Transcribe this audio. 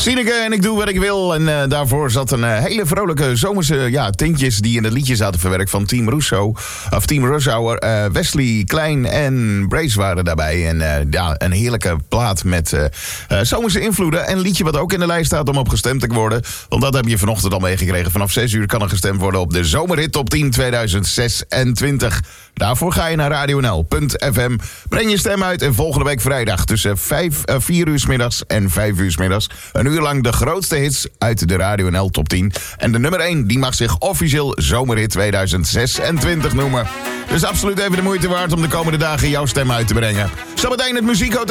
Sineke en ik doe wat ik wil. En daarvoor zat een hele vrolijke zomerse tintjes die in het liedje zaten verwerkt van Team Rushauer. Wesley Klein en Brace waren daarbij. En een heerlijke plaat met zomerse invloeden. En een liedje wat ook in de lijst staat om op gestemd te worden. Want dat heb je vanochtend al meegekregen. Vanaf 6 uur kan er gestemd worden op de Zomerhit Top 10 2026. Daarvoor ga je naar radionl.fm. Breng je stem uit en volgende week vrijdag tussen 4 uur 's middags en 5 uur 's middags. Een uur lang de grootste hits uit de Radio NL Top 10. En de nummer 1 die mag zich officieel Zomerhit 2026 noemen. Dus absoluut even de moeite waard om de komende dagen jouw stem uit te brengen. Zometeen het muziekhotel.